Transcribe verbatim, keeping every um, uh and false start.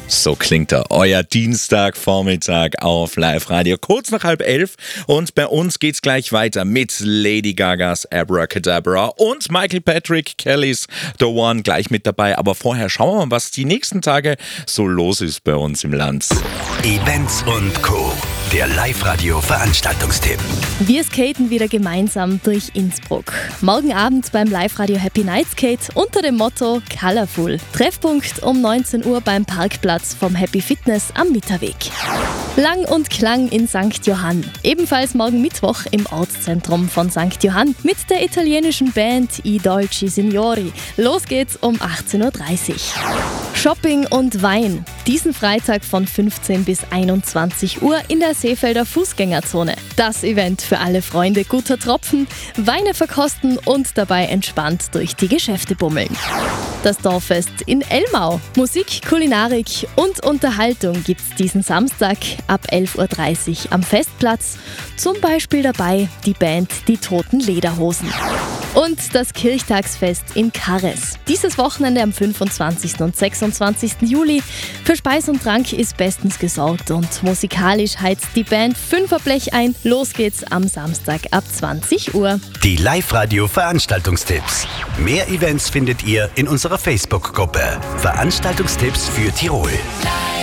So klingt er, euer Dienstagvormittag auf Live-Radio, kurz nach halb elf. Und bei uns geht's gleich weiter mit Lady Gagas Abracadabra und Michael Patrick Kellys The One gleich mit dabei. Aber vorher schauen wir mal, was die nächsten Tage so los ist bei uns im Land. Events und Co. Der Live-Radio-Veranstaltungstipp. Wir skaten wieder gemeinsam durch Innsbruck. Morgen Abend beim Live-Radio Happy Night Skate unter dem Motto Colorful. Treffpunkt um neunzehn Uhr beim Parkplatz vom Happy Fitness am Mitterweg. Lang und Klang in Sankt Johann. Ebenfalls morgen Mittwoch im Ortszentrum von Sankt Johann mit der italienischen Band I Dolci Signori. Los geht's um achtzehn Uhr dreißig. Shopping und Wein. Diesen Freitag von fünfzehn bis einundzwanzig Uhr in der Seefelder Fußgängerzone. Das Event für alle Freunde guter Tropfen, Weine verkosten und dabei entspannt durch die Geschäfte bummeln. Das Dorffest in Elmau. Musik, Kulinarik und Unterhaltung gibt's diesen Samstag ab elf Uhr dreißig am Festplatz. Zum Beispiel dabei die Band Die Toten Lederhosen. Und das Kirchtagsfest in Karres. Dieses Wochenende am fünfundzwanzigsten und sechsundzwanzigsten Juli. Für Speis und Trank ist bestens gesorgt und musikalisch heizt die Band Fünferblech ein. Los geht's am Samstag ab zwanzig Uhr. Die Live-Radio-Veranstaltungstipps. Mehr Events findet ihr in unserer Facebook-Gruppe Veranstaltungstipps für Tirol.